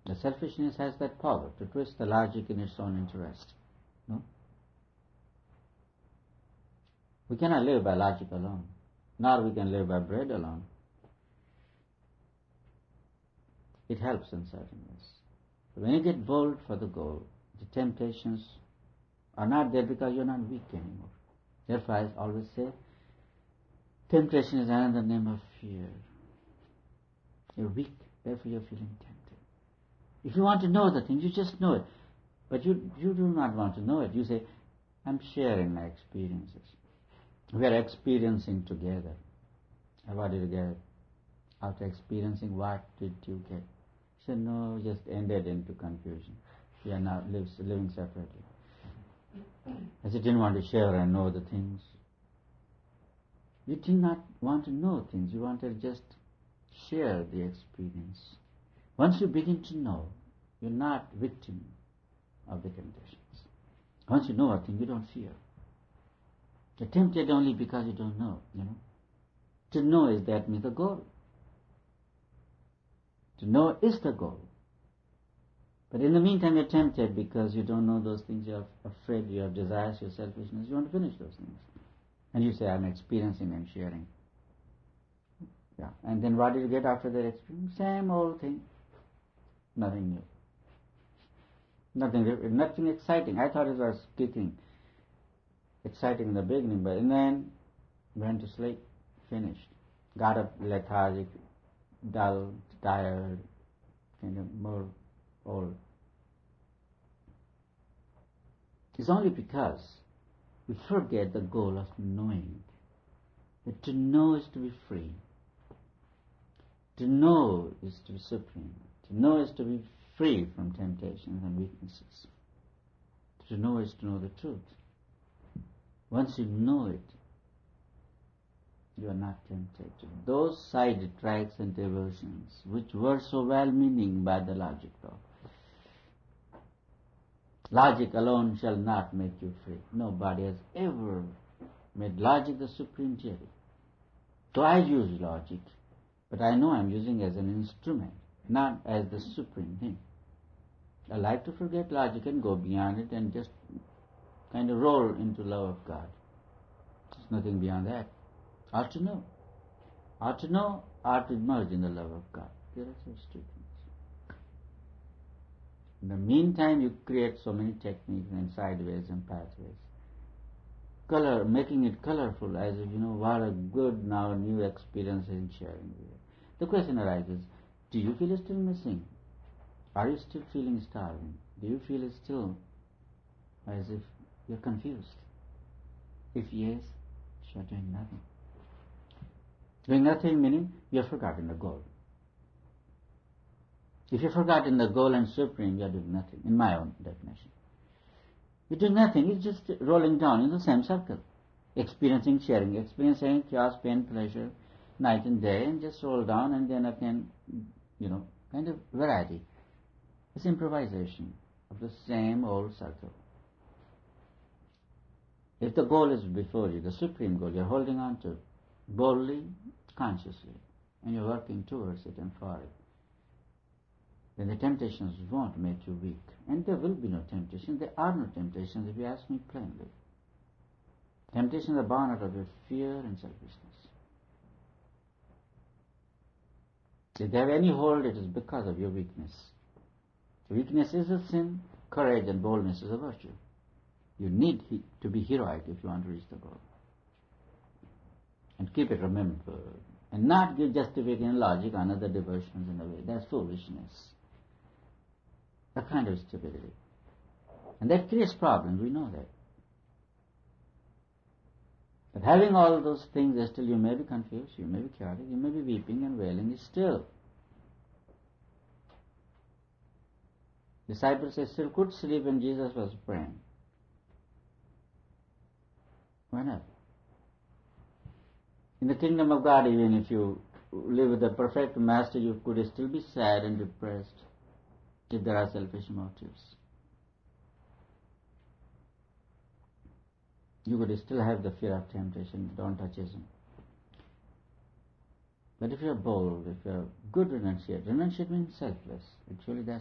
The selfishness has that power to twist the logic in its own interest. No? We cannot live by logic alone, nor we can live by bread alone. It helps in certain ways. When you get bold for the goal, the temptations are not there because you're not weak anymore. Therefore, I always say, temptation is another name of fear. You're weak, therefore you're feeling tempted. If you want to know the thing, you just know it. But you do not want to know it. You say, I'm sharing my experiences. We are experiencing together. And what did you get? After experiencing, what did you get? He said, no, just ended into confusion. We are now living separately. As you didn't want to share and know the things. You did not want to know things. You wanted to just share the experience. Once you begin to know, you're not victim of the temptations. Once you know a thing, you don't fear. You're tempted only because you don't know, To know is that means the goal. To know is the goal. But in the meantime, you're tempted because you don't know those things. You're afraid, you have desires, your selfishness. You want to finish those things. And you say, I'm experiencing and sharing. Yeah. And then what did you get after that experience? Same old thing. Nothing new. Nothing exciting. I thought it was kicking. Exciting in the beginning, but then went to sleep, finished. Got up lethargic, dull, tired, kind of more old. It's only because we forget the goal of knowing. That to know is to be free. To know is to be supreme. To know is to be free from temptations and weaknesses. To know is to know the truth. Once you know it, you are not tempted. Those side tracks and diversions, which were so well-meaning by the logic though. Logic alone shall not make you free. Nobody has ever made logic the supreme theory. So I use logic, but I know I'm using it as an instrument, not as the supreme thing. I like to forget logic and go beyond it and just kind of roll into love of God. There's nothing beyond that. Ought to know. Ought to know, ought to merge in the love of God. There are such two things. In the meantime, you create so many techniques and sideways and pathways. Color, making it colorful as if, what a good now new experience in sharing with you. The question arises, do you feel still missing? Are you still feeling starving? Do you feel still as if you're confused? If yes, you're doing nothing. Doing nothing meaning you have forgotten the goal. If you've forgotten the goal and supreme, you're doing nothing, in my own definition. You're doing nothing, it's just rolling down in the same circle. Experiencing, experiencing chaos, pain, pleasure, night and day, and just roll down and then again, kind of variety. It's improvisation of the same old circle. If the goal is before you, the supreme goal, you're holding on to boldly, consciously, and you're working towards it and for it, then the temptations won't make you weak. And there will be no temptation. There are no temptations if you ask me plainly. Temptations are born out of your fear and selfishness. If they have any hold, it is because of your weakness. Weakness is a sin, courage and boldness is a virtue. You need to be heroic if you want to reach the goal. And keep it remembered. And not give justification logic on other diversions in a way. That's foolishness. That kind of stupidity. And that creates problems, we know that. But having all those things, still you may be confused, you may be chaotic, you may be weeping and wailing, still. Disciples say, still could sleep when Jesus was praying. Why not? In the kingdom of God, even if you live with the perfect master, you could still be sad and depressed if there are selfish motives. You could still have the fear of temptation, don't touch him. But if you're bold, if you're good renunciate means selfless. Actually, that's